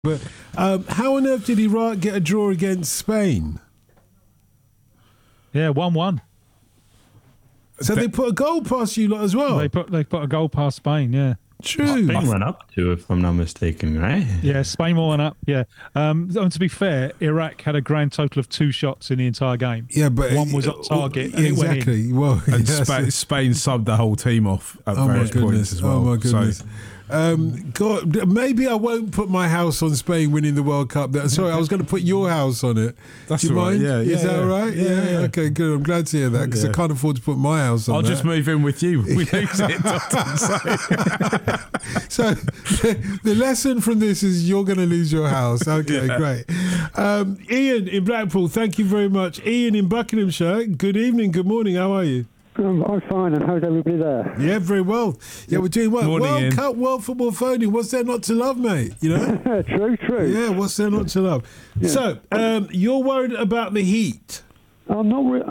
But how on earth did Iraq get a draw against Spain? Yeah, 1-1. So they put a goal past you lot as well? They put a goal past Spain, yeah. True. Spain went up to, if I'm not mistaken, right? Yeah, Spain went up, yeah. And to be fair, Iraq had a grand total of 2 shots in the entire game. Yeah, but one was on target and exactly. it went in. Well, And Spain subbed the whole team off at various points as well. Oh my goodness. So, God, maybe I won't put my house on Spain winning the World Cup. Sorry, I was going to put your house on it. That's Do you all right, mind? yeah, Is that yeah. all right? Yeah. Okay, good. I'm glad to hear that because I can't afford to put my house on I'll that. just move in with you. We lose it. So the lesson from this is you're going to lose your house. Okay, great. Ian in Blackpool, thank you very much. Ian in Buckinghamshire, good evening, good morning. How are you? I'm fine, and how's everybody there? Yeah, very well. Yeah, we're doing well. Morning, World Ian. Cup, World Football Phoning. What's there not to love, mate? You know? True. Yeah, what's there not to love? Yeah. So, you're worried about the heat? I'm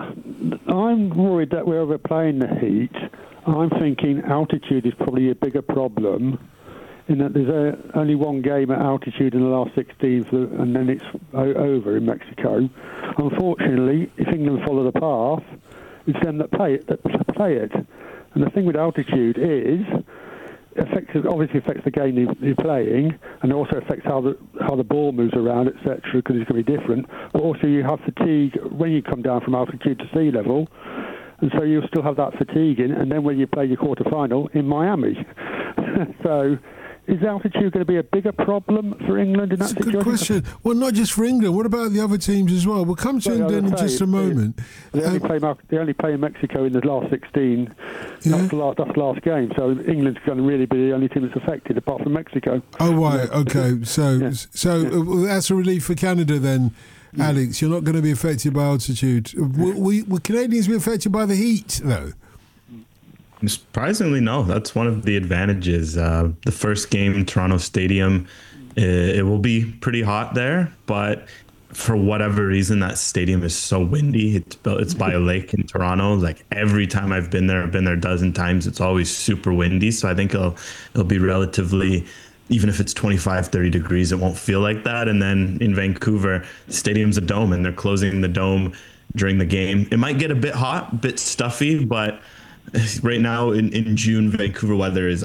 worried that we're overplaying the heat. I'm thinking altitude is probably a bigger problem, in that there's only one game at altitude in the last 16, and then it's over in Mexico. Unfortunately, if England follow the path, it's them that play it. And the thing with altitude is, obviously affects the game you're playing, and it also affects how the ball moves around, etc., because it's going to be different. But also you have fatigue when you come down from altitude to sea level, and so you'll still have that fatigue and then when you play your quarter-final in Miami. So is altitude going to be a bigger problem for England in that That's a situation? good question. Well, not just for England. What about the other teams as well? We'll come to England in just a moment. They only play in Mexico in the last 16. Yeah. That's the last game. So England's going to really be the only team that's affected, apart from Mexico. Oh, right. Okay. So, Yeah. That's a relief for Canada then, Alex. You're not going to be affected by altitude. Will Canadians be affected by the heat, though? Surprisingly, no. That's one of the advantages. The first game in Toronto Stadium, it will be pretty hot there, but for whatever reason, that stadium is so windy. It's by a lake in Toronto. Like every time I've been there a dozen times, it's always super windy. So I think it'll be relatively, even if it's 25, 30 degrees, it won't feel like that. And then in Vancouver, the stadium's a dome and they're closing the dome during the game. It might get a bit hot, a bit stuffy, but right now in June, Vancouver weather is